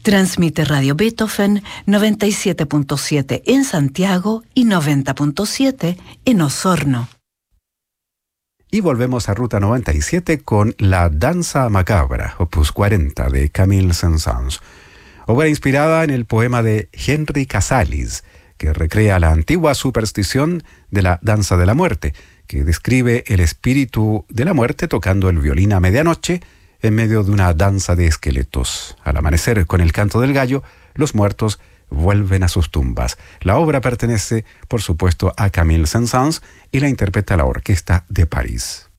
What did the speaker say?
Transmite Radio Beethoven 97.7 en Santiago y 90.7 en Osorno. Y volvemos a Ruta 97 con La Danza Macabra, opus 40 de Camille Saint-Saëns, obra inspirada en el poema de Henry Casalis, que recrea la antigua superstición de la danza de la muerte, que describe el espíritu de la muerte tocando el violín a medianoche en medio de una danza de esqueletos. Al amanecer, con el canto del gallo, los muertos vuelven a sus tumbas. La obra pertenece, por supuesto, a Camille Saint-Saëns y la interpreta la Orquesta de París.